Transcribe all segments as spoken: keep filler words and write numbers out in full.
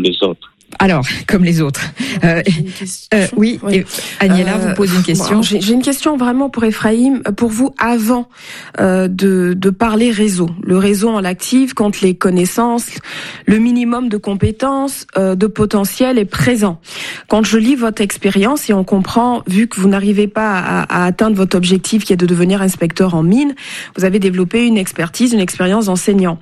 les autres. Alors, comme les autres. Euh, euh, oui, oui. Aniela, euh, vous posez une question. Bon, j'ai, j'ai une question vraiment pour Ephraim. Pour vous, avant euh, de, de parler réseau, le réseau en l'active, quand les connaissances, le minimum de compétences, euh, de potentiel est présent. Quand je lis votre expérience et on comprend, vu que vous n'arrivez pas à, à atteindre votre objectif qui est de devenir inspecteur en mine, vous avez développé une expertise, une expérience d'enseignant.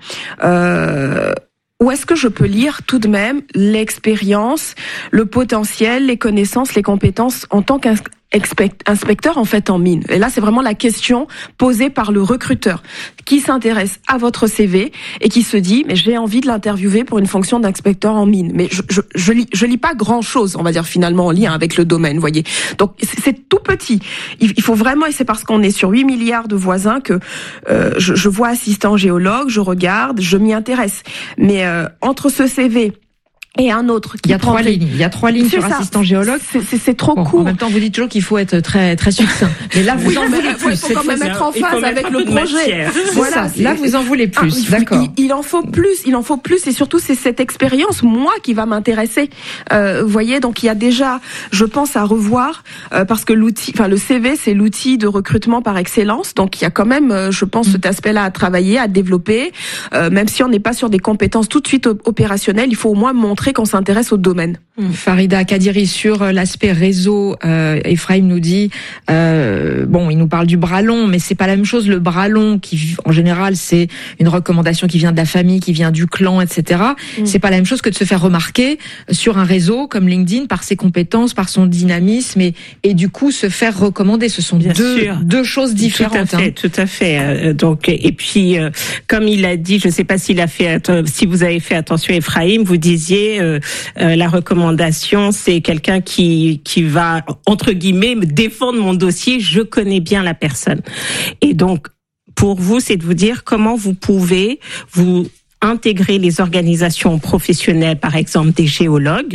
Euh, Où est-ce que je peux lire tout de même l'expérience, le potentiel, les connaissances, les compétences en tant qu'inspecteur en fait en mine? Et là, c'est vraiment la question posée par le recruteur qui s'intéresse à votre C V et qui se dit mais j'ai envie de l'interviewer pour une fonction d'inspecteur en mine. Mais je je, je lis je lis pas grand-chose, on va dire finalement en lien avec le domaine, voyez. Donc c'est, c'est tout petit. Il, il faut vraiment, et c'est parce qu'on est sur huit milliards de voisins que euh, je, je vois assistant géologue, je regarde, je m'y intéresse. Mais euh, entre ce C V et un autre qui il y a prend... trois lignes il y a trois lignes c'est sur ça. assistant géologue, c'est, c'est, c'est trop bon, court. En même temps vous dites toujours qu'il faut être très très succinct, mais là vous oui, en mais, voulez ouais, plus. il faut quand même être en phase avec le projet. Voilà, c'est... là vous en voulez plus. Ah, d'accord. Il, il en faut plus, il en faut plus, et surtout c'est cette expérience moi qui va m'intéresser. Euh, vous voyez, donc il y a déjà, je pense à revoir euh, parce que l'outil, enfin le C V c'est l'outil de recrutement par excellence, donc il y a quand même, euh, je pense, mmh. cet aspect-là à travailler, à développer, euh, même si on n'est pas sur des compétences tout de suite opérationnelles, il faut au moins montrer qu'on s'intéresse au domaine. Farida Kadiri, sur l'aspect réseau, euh, Ephraim nous dit, euh, bon, il nous parle du bras long, mais c'est pas la même chose. Le bras long, qui en général c'est une recommandation qui vient de la famille, qui vient du clan, et cetera. Mm. C'est pas la même chose que de se faire remarquer sur un réseau comme LinkedIn par ses compétences, par son dynamisme, et, et du coup se faire recommander. Ce sont Bien deux sûr. deux choses différentes. Tout à fait, hein. tout à fait. Euh, donc et puis euh, comme il a dit, je sais pas s'il a fait, si vous avez fait attention, Ephraim, vous disiez euh, euh, la recommandation, c'est quelqu'un qui qui va entre guillemets me défendre mon dossier. Je connais bien la personne, et donc pour vous, c'est de vous dire comment vous pouvez vous intégrer les organisations professionnelles, par exemple des géologues,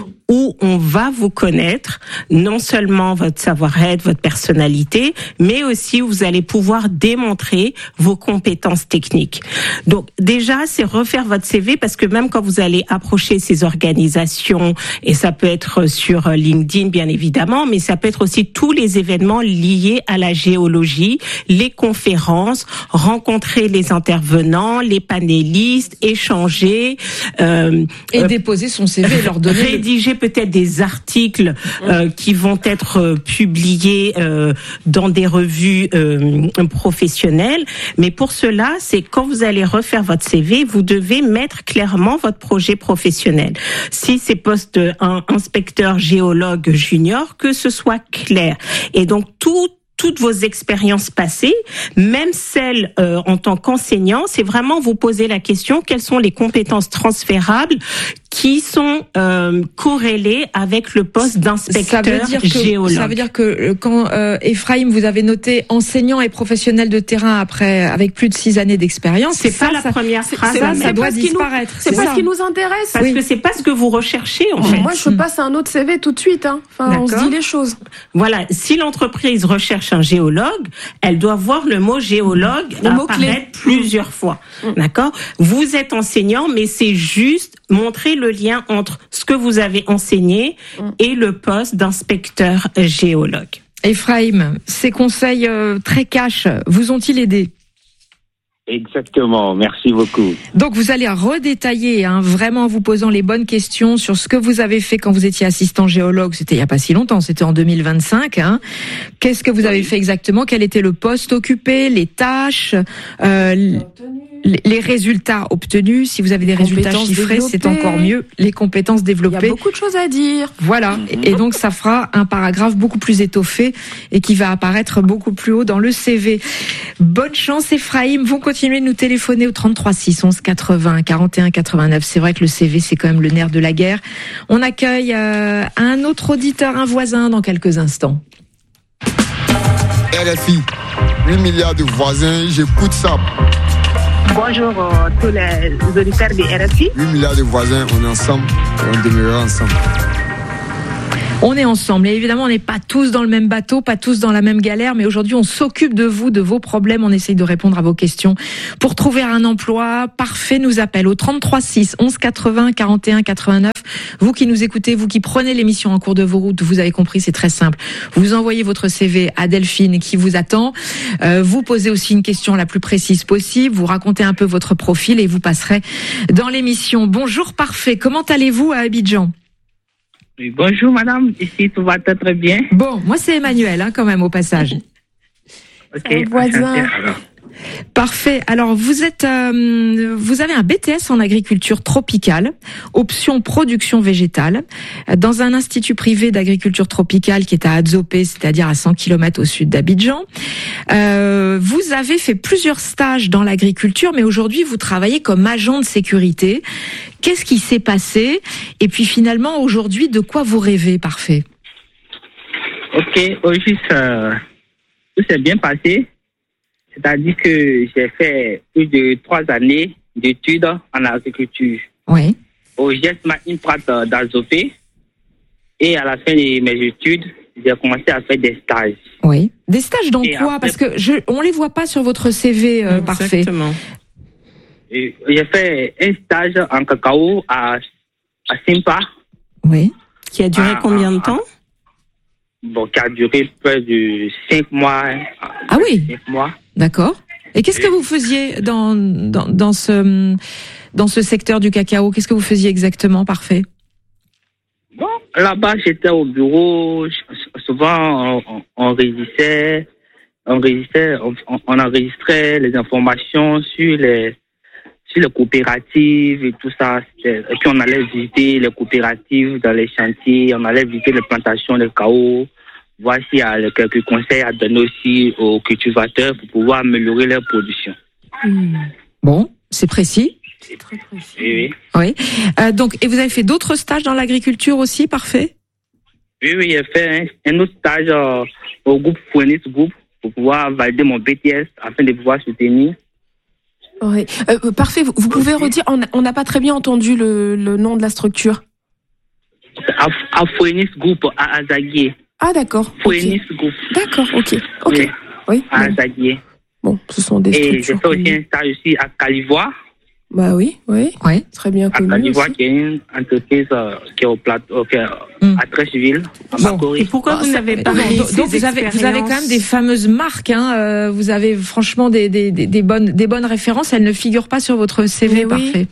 où on va vous connaître, non seulement votre savoir-être, votre personnalité, mais aussi où vous allez pouvoir démontrer vos compétences techniques. Donc déjà, c'est refaire votre C V, parce que même quand vous allez approcher ces organisations, et ça peut être sur LinkedIn bien évidemment, mais ça peut être aussi tous les événements liés à la géologie, les conférences, rencontrer les intervenants, les panélistes, échanger, euh, et euh, déposer son C V, leur donner rédiger peut-être des articles euh, qui vont être euh, publiés euh, dans des revues euh, professionnelles. Mais pour cela, c'est quand vous allez refaire votre C V, vous devez mettre clairement votre projet professionnel. Si c'est poste un inspecteur géologue junior, que ce soit clair. Et donc tout toutes vos expériences passées, même celles euh, en tant qu'enseignant, c'est vraiment vous poser la question, quelles sont les compétences transférables qui sont euh, corrélées avec le poste d'inspecteur ça veut dire que, géologue. Ça veut dire que quand euh, Ephraim, vous avez noté enseignant et professionnel de terrain après avec plus de six années d'expérience, c'est ça, pas la ça, première phrase, ça, ça doit nous, disparaître. C'est, c'est pas ce qui nous intéresse. Parce oui. que c'est pas ce que vous recherchez en fait. Moi, je passe à un autre C V tout de suite. Hein. Enfin, D'accord. on se dit les choses. Voilà, si l'entreprise recherche un géologue, elle doit voir le mot géologue le apparaître mot clé. plusieurs fois. Mmh. D'accord ? Vous êtes enseignant, mais c'est juste montrer le lien entre ce que vous avez enseigné mmh. et le poste d'inspecteur géologue. Ephraim, ces conseils euh, très cash vous ont-ils aidé ? Exactement, merci beaucoup. Donc vous allez redétailler, hein, vraiment en vous posant les bonnes questions sur ce que vous avez fait quand vous étiez assistant géologue. C'était il n'y a pas si longtemps, c'était en deux mille vingt-cinq. Hein. Qu'est-ce que vous oui. avez fait exactement ? Quel était le poste occupé, les tâches, euh, les résultats obtenus? Si vous avez des résultats chiffrés, c'est encore mieux. Les compétences développées. Il y a beaucoup de choses à dire. Voilà. Et donc ça fera un paragraphe beaucoup plus étoffé et qui va apparaître beaucoup plus haut dans le C V. Bonne chance, Ephraim. Vous continuez de nous téléphoner au trente-trois six onze quatre-vingts quarante et un quatre-vingt-neuf. C'est vrai que le C V, c'est quand même le nerf de la guerre. On accueille euh, un autre auditeur, un voisin, dans quelques instants. R F I, huit milliards de voisins, j'écoute ça. Bonjour euh, tous les auditeurs de R F I. huit milliards de voisins, on est ensemble et on demeurera ensemble. On est ensemble et évidemment on n'est pas tous dans le même bateau, pas tous dans la même galère, mais aujourd'hui on s'occupe de vous, de vos problèmes, on essaye de répondre à vos questions. Pour trouver un emploi parfait, nous appelle au trente-trois six onze quatre-vingts quarante et un quatre-vingt-neuf. Vous qui nous écoutez, vous qui prenez l'émission en cours de vos routes, vous avez compris, c'est très simple. Vous envoyez votre C V à Delphine qui vous attend. Euh, vous posez aussi une question la plus précise possible, vous racontez un peu votre profil et vous passerez dans l'émission. Bonjour parfait, comment allez-vous à Abidjan ? Oui, bonjour madame, ici tout va très bien. Bon, moi c'est Emmanuel hein, quand même au passage. Ok, voisin. enchanté, alors. Parfait. Alors vous êtes, euh, vous avez un B T S en agriculture tropicale, option production végétale, dans un institut privé d'agriculture tropicale qui est à Adzopé, c'est-à-dire à cent kilomètres au sud d'Abidjan. Euh, vous avez fait plusieurs stages dans l'agriculture, mais aujourd'hui vous travaillez comme agent de sécurité. Qu'est-ce qui s'est passé ? Et puis finalement aujourd'hui, de quoi vous rêvez, parfait ? Ok, aujourd'hui ça, tout s'est bien passé. C'est-à-dire que j'ai fait plus de trois années d'études en agriculture. Oui. Au G S M A INPRAT d'Azopé. Et à la fin de mes études, j'ai commencé à faire des stages. Oui. Des stages dans Et quoi ? après- Parce que je, on les voit pas sur votre C V, euh, parfait. Exactement. Et j'ai fait un stage en cacao à, à Simpa, Oui. Qui a duré Ah, combien de ah, temps ? bon, qui a duré près de cinq mois. Ah oui. Cinq mois. D'accord. Et qu'est-ce que vous faisiez dans, dans, dans, ce, dans ce secteur du cacao ? Qu'est-ce que vous faisiez exactement, parfait ? Bon, là-bas, j'étais au bureau. je- Souvent, on, on enregistrait, on, enregistrait on, on enregistrait les informations sur les, sur les coopératives et tout ça. C'était- Et puis, on allait visiter les coopératives dans les chantiers. On allait visiter les plantations de cacao. Voir s'il y a quelques conseils à donner aussi aux cultivateurs pour pouvoir améliorer leur production. Bon, c'est précis. C'est très précis. Oui, oui. Oui. Euh, donc, et vous avez fait d'autres stages dans l'agriculture aussi, parfait ? Oui, oui, j'ai fait un, un autre stage euh, au groupe Phoenix Group pour pouvoir valider mon B T S afin de pouvoir soutenir. Ouais. Euh, parfait, vous, vous pouvez redire, on a- on n'a pas très bien entendu le, le nom de la structure. À, à Phoenix Group à Azaguier. Ah d'accord. ok. Phoenix Group. D'accord, ok. Ok. Oui, Oui. à Bon, Azaguier. bon, ce sont des Et j'ai structures. fait aussi connues. un stage aussi à Calivoire. Bah oui, oui. Oui. Très bien À connu Calivoire, aussi. qui est une entreprise euh, qui est au plateau, qui est Mm. à Trècheville, à Bon. Macquarie. Et pourquoi Bon, vous ça- n'avez pas donc, réussi donc, donc ces vous avez vous avez quand même des expériences fameuses marques. Hein, euh, vous avez franchement des, des, des, des bonnes des bonnes références. Elles ne figurent pas sur votre C V, Mais oui. parfait.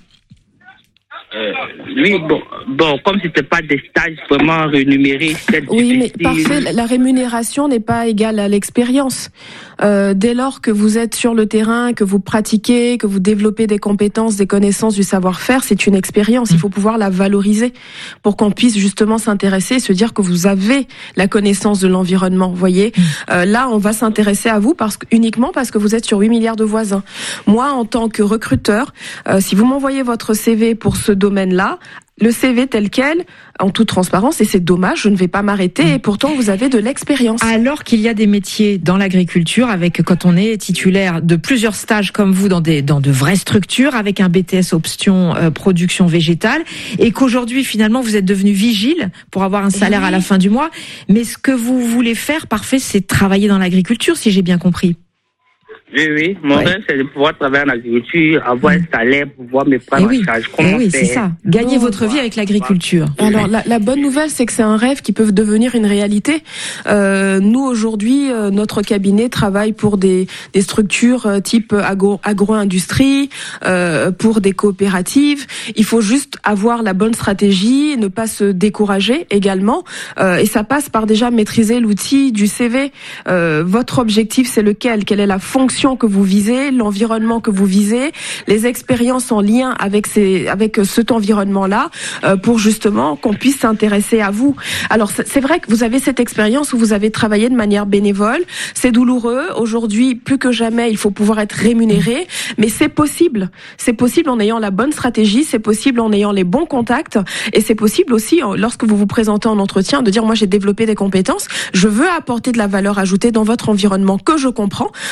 Euh, oui, bon, bon, comme c'était pas des stages vraiment rémunérés, c'était Oui, mais difficile. parfait. La- La rémunération n'est pas égale à l'expérience. Euh, dès lors que vous êtes sur le terrain, que vous pratiquez, que vous développez des compétences, des connaissances, du savoir-faire, c'est une expérience. Il faut pouvoir la valoriser pour qu'on puisse justement s'intéresser et se dire que vous avez la connaissance de l'environnement. Vous voyez, euh, là, on va s'intéresser à vous parce que, uniquement parce que vous êtes sur huit milliards de voisins. Moi, en tant que recruteur, euh, si vous m'envoyez votre C V pour ce domaine-là, le C V tel quel, en toute transparence, et c'est dommage, je ne vais pas m'arrêter, et pourtant vous avez de l'expérience. Alors qu'il y a des métiers dans l'agriculture, avec quand on est titulaire de plusieurs stages comme vous dans des dans de vraies structures, avec un B T S option euh, production végétale, et qu'aujourd'hui finalement vous êtes devenu vigile pour avoir un salaire Oui. à la fin du mois. Mais ce que vous voulez faire, parfait, c'est travailler dans l'agriculture, si j'ai bien compris. Oui, oui. Mon Ouais. rêve, c'est de pouvoir travailler en agriculture, avoir un salaire, pouvoir me Eh prendre oui, en charge. eh Comment oui, c'est faire? ça. Gagner Bon, votre vie avec l'agriculture. Alors la, la bonne nouvelle, c'est que c'est un rêve qui peut devenir une réalité. Euh, nous aujourd'hui, euh, notre cabinet travaille pour des, des structures euh, type agro, agro-industrie, euh, pour des coopératives. Il faut juste avoir la bonne stratégie, ne pas se décourager également. Euh, et ça passe par déjà maîtriser l'outil du C V. Euh, votre objectif, c'est lequel? Quelle est la fonction que vous visez, l'environnement que vous visez, les expériences en lien avec ces, avec cet environnement-là, euh, pour justement qu'on puisse s'intéresser à vous. Alors c'est c'est vrai que vous avez cette expérience où vous avez travaillé de manière bénévole. C'est douloureux. Aujourd'hui, plus que jamais, il faut pouvoir être rémunéré, mais c'est possible. C'est possible en ayant la bonne stratégie, c'est possible en ayant les bons contacts, et c'est possible aussi lorsque vous vous présentez en entretien de dire moi j'ai développé des compétences, je veux apporter de la valeur ajoutée dans votre environnement que je comprends. Donc via de la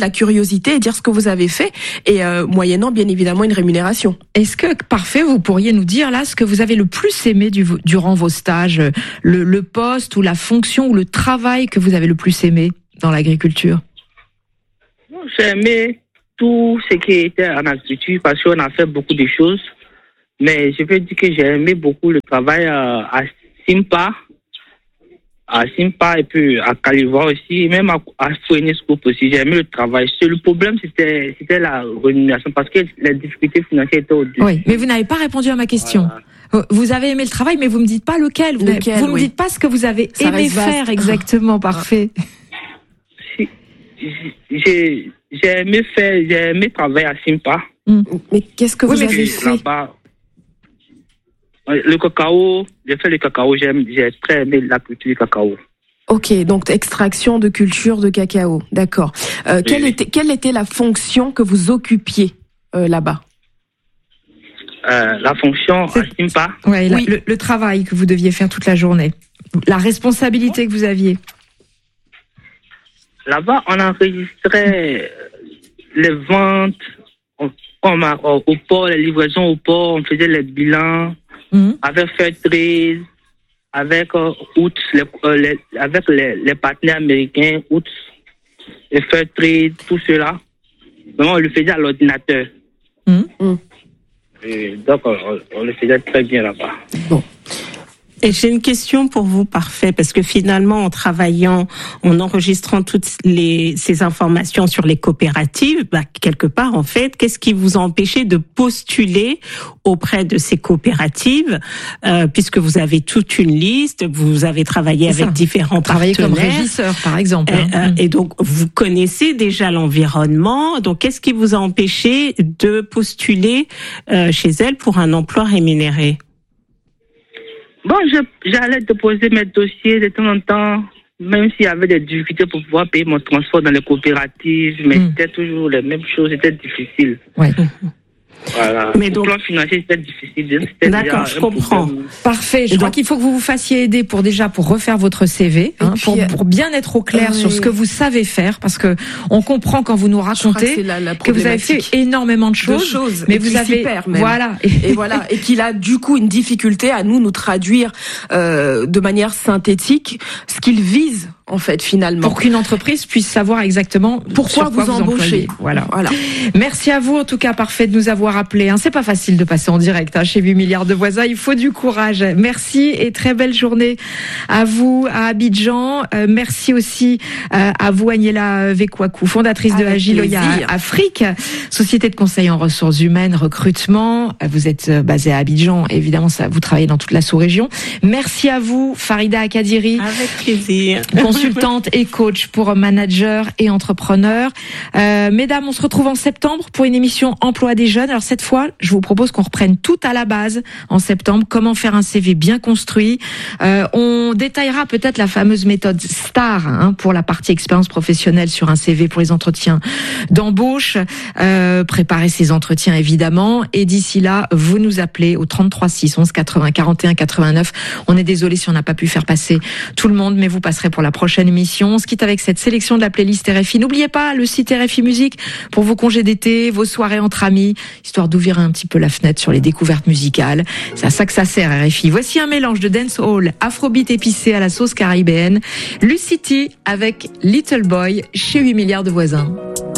la curiosité et dire ce que vous avez fait, et euh, moyennant bien évidemment une rémunération. Est-ce que, parfait, vous pourriez nous dire là ce que vous avez le plus aimé du, durant vos stages, le, le poste ou la fonction ou le travail que vous avez le plus aimé dans l'agriculture? J'ai aimé tout ce qui était en agriculture parce qu'on a fait beaucoup de choses. Mais je peux dire que j'ai aimé beaucoup le travail à, à Simpa, à Simpa et puis à Calivoire aussi, et même à, à Scoop aussi. J'ai aimé le travail. Le problème, c'était, c'était la rémunération parce que les difficultés financières étaient au-dessus. Oui, mais vous n'avez pas répondu à ma question. Voilà. Vous avez aimé le travail, mais vous me dites pas lequel. Vous, lequel, vous me oui. dites pas ce que vous avez Ça aimé faire exactement. Parfait. Si, j'ai, j'ai aimé faire, j'ai aimé travailler à Simpa. Mm. Mais qu'est-ce que oui, vous avez fait là-bas? Le cacao, j'ai fait le cacao, j'aime, j'ai très aimé la culture du cacao. Ok, donc extraction de culture de cacao, d'accord. Euh, oui, quelle, oui. était, quelle était la fonction que vous occupiez euh, là-bas? euh, La fonction à Simpa. Ouais, oui, le, le travail que vous deviez faire toute la journée, la responsabilité que vous aviez. Là-bas, on enregistrait les ventes on, on a, au port, les livraisons au port, on faisait les bilans. Mmh. Avec Fairtrade, avec euh, O U T S, les, euh, les, avec les, les partenaires américains, O U T S, et Fairtrade, tout cela. Donc on le faisait à l'ordinateur. Mmh. Et donc on, on le faisait très bien là-bas. Bon. Et j'ai une question pour vous, parfait, parce que finalement, en travaillant, en enregistrant toutes les, ces informations sur les coopératives, bah, quelque part, en fait, qu'est-ce qui vous a empêché de postuler auprès de ces coopératives, euh, puisque vous avez toute une liste, vous avez travaillé C'est avec ça. différents Travailler partenaires. Comme régisseur, par exemple. Et, euh, mmh. et donc, vous connaissez déjà l'environnement. Donc, qu'est-ce qui vous a empêché de postuler euh, chez elles pour un emploi rémunéré? Bon, je, j'allais déposer mes dossiers de temps en temps, même s'il y avait des difficultés pour pouvoir payer mon transport dans les coopératives, mais mmh. c'était toujours les mêmes choses, c'était difficile. Ouais. Voilà. Mais donc, le plan financier, c'était difficile. C'était D'accord, je comprends. Problème. Parfait. Je et crois donc, qu'il faut que vous vous fassiez aider pour déjà pour refaire votre C V, hein, puis, pour, pour bien être au clair euh, sur ce que vous savez faire, parce que on comprend quand vous nous racontez que, la, la que vous avez fait énormément de choses, de choses mais vous avez perd, voilà et voilà et qu'il a du coup une difficulté à nous nous traduire euh, de manière synthétique ce qu'il vise en fait finalement pour qu'une entreprise puisse savoir exactement pourquoi vous, vous embauchez. Voilà. Voilà. Merci à vous en tout cas, parfait de nous avoir appelé. Hein. C'est pas facile de passer en direct hein, chez huit milliards de voisins. Il faut du courage. Merci et très belle journée à vous à Abidjan. Euh, merci aussi euh, à vous Agnella Vekwaku, fondatrice Avec de Agiloya Afrique, société de conseil en ressources humaines, recrutement. Vous êtes basée à Abidjan. Évidemment, ça, vous travaillez dans toute la sous-région. Merci à vous Farida Akadiri. Avec plaisir. Consultante et coach pour managers et entrepreneurs. Euh, mesdames, on se retrouve en septembre pour une émission Emploi des jeunes. Alors cette fois, je vous propose qu'on reprenne tout à la base en septembre. Comment faire un C V bien construit. Euh, on détaillera peut-être la fameuse méthode STAR hein, pour la partie expérience professionnelle sur un C V pour les entretiens d'embauche. Euh, préparer ces entretiens évidemment. Et d'ici là, vous nous appelez au trente-trois six onze quatre-vingts quarante et un quatre-vingt-neuf. On est désolé si on n'a pas pu faire passer tout le monde, mais vous passerez pour la prochaine émission. On se quitte avec cette sélection de la playlist R F I. N'oubliez pas le site R F I Musique pour vos congés d'été, vos soirées entre amis, histoire d'ouvrir un petit peu la fenêtre sur les découvertes musicales. C'est à ça que ça sert R F I. Voici un mélange de dancehall, afrobeat épicé à la sauce caribéenne, Lucity avec Little Boy chez huit milliards de voisins.